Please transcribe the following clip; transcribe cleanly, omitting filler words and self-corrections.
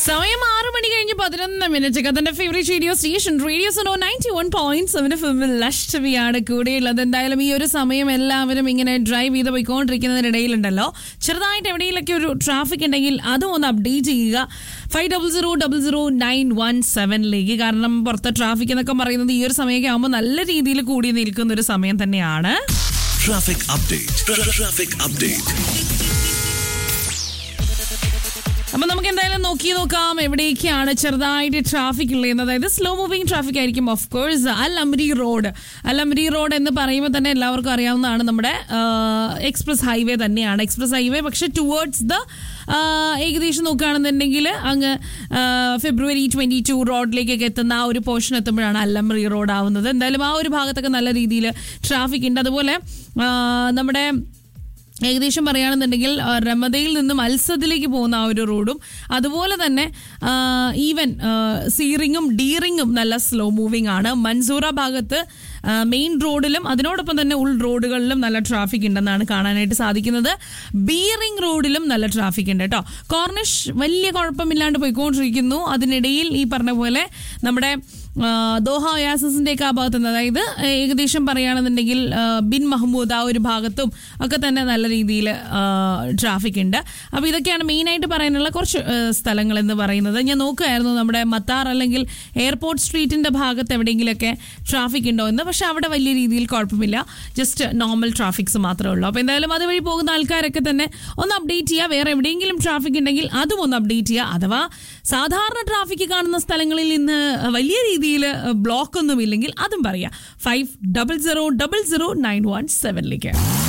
സമയം 6 മണി കഴിഞ്ഞ് 11 കഥന്റെ favourite radio station radio Suno 91.7 FM ലക്ഷ്മിയാണ് കൂടെയുള്ളത്. എന്തായാലും ഈ ഒരു സമയം എല്ലാവരും ഇങ്ങനെ ഡ്രൈവ് ചെയ്ത് പോയിക്കൊണ്ടിരിക്കുന്നതിനിടയിലുണ്ടല്ലോ, ചെറുതായിട്ട് എവിടെയെങ്കിലൊക്കെ ഒരു ട്രാഫിക് ഉണ്ടെങ്കിൽ അതും ഒന്ന് അപ്ഡേറ്റ് ചെയ്യുക 50000917 കാരണം പുറത്തെ ട്രാഫിക് എന്നൊക്കെ പറയുന്നത് ഈ ഒരു സമയമൊക്കെ ആകുമ്പോൾ നല്ല രീതിയിൽ കൂടി നിൽക്കുന്ന ഒരു സമയം തന്നെയാണ്. Traffic update. അപ്പൊ നമുക്ക് എന്തായാലും നോക്കാം എവിടേക്കാണ് ചെറുതായിട്ട് ട്രാഫിക് ഉള്ളത്. അതായത് സ്ലോ മൂവിംഗ് ട്രാഫിക് ആയിരിക്കും ഓഫ് കോഴ്സ്. അൽ അംരി റോഡ് എന്ന് പറയുമ്പോൾ തന്നെ എല്ലാവർക്കും അറിയാവുന്നതാണ്, നമ്മുടെ എക്സ്പ്രസ് ഹൈവേ തന്നെയാണ്. എക്സ്പ്രസ് ഹൈവേ പക്ഷെ ടുവേർഡ്സ് ദ ഏകദേശം നോക്കുകയാണെന്നുണ്ടെങ്കിൽ അങ്ങ് ഫെബ്രുവരി 22 റോഡിലേക്കൊക്കെ എത്തുന്ന ആ ഒരു പോർഷൻ എത്തുമ്പോഴാണ് അൽ അംരി റോഡ് ആവുന്നത്. എന്തായാലും ആ ഒരു ഭാഗത്തൊക്കെ നല്ല രീതിയിൽ ട്രാഫിക് ഉണ്ട്. അതുപോലെ നമ്മുടെ ഏകദേശം പറയുകയാണെന്നുണ്ടെങ്കിൽ റമദയിൽ നിന്നും അൽസദിലേക്ക് പോകുന്ന ആ ഒരു റോഡും അതുപോലെ തന്നെ ഈവൻ സീറിങ്ങും ഡീറിങ്ങും നല്ല സ്ലോ മൂവിംഗ് ആണ്. മൻസൂറ ഭാഗത്ത് മെയിൻ റോഡിലും അതിനോടൊപ്പം തന്നെ ഉൾ റോഡുകളിലും നല്ല ട്രാഫിക് ഉണ്ടെന്നാണ് കാണാനായിട്ട് സാധിക്കുന്നത്. ബീറിംഗ് റോഡിലും നല്ല ട്രാഫിക് ഉണ്ട് കേട്ടോ. കോർണിഷ് വലിയ കുഴപ്പമില്ലാണ്ട് പോയിക്കൊണ്ടിരിക്കുന്നു. അതിനിടയിൽ ഈ പറഞ്ഞ പോലെ നമ്മുടെ ദോഹ ഒയാസിന്റെ ഒക്കെ ആ ഭാഗത്തുനിന്ന്, അതായത് ഏകദേശം പറയുകയാണെന്നുണ്ടെങ്കിൽ ബിൻ മഹ്മൂദ് ആ ഒരു ഭാഗത്തും ഒക്കെ തന്നെ നല്ല രീതിയിൽ ട്രാഫിക് ഉണ്ട്. അപ്പോൾ ഇതൊക്കെയാണ് മെയിനായിട്ട് പറയാനുള്ള കുറച്ച് സ്ഥലങ്ങൾ എന്ന് പറയുന്നത്. ഞാൻ നോക്കുകയായിരുന്നു നമ്മുടെ മത്താർ അല്ലെങ്കിൽ എയർപോർട്ട് സ്ട്രീറ്റിന്റെ ഭാഗത്ത് എവിടെയെങ്കിലുമൊക്കെ ട്രാഫിക് ഉണ്ടോ എന്ന്. പക്ഷെ അവിടെ വലിയ രീതിയിൽ കുഴപ്പമില്ല, ജസ്റ്റ് നോർമൽ ട്രാഫിക്സ് മാത്രമേ ഉള്ളൂ. അപ്പോൾ എന്തായാലും അതുവഴി പോകുന്ന ആൾക്കാരൊക്കെ തന്നെ ഒന്ന് അപ്ഡേറ്റ് ചെയ്യുക. വേറെ എവിടെയെങ്കിലും ട്രാഫിക് ഉണ്ടെങ്കിൽ അതും ഒന്ന് അപ്ഡേറ്റ് ചെയ്യുക. അഥവാ സാധാരണ ട്രാഫിക് കാണുന്ന സ്ഥലങ്ങളിൽ നിന്ന് വലിയ രീതിയിൽ ബ്ലോക്ക് ഒന്നും ഇല്ലെങ്കിൽ അതും പറയാം 50000917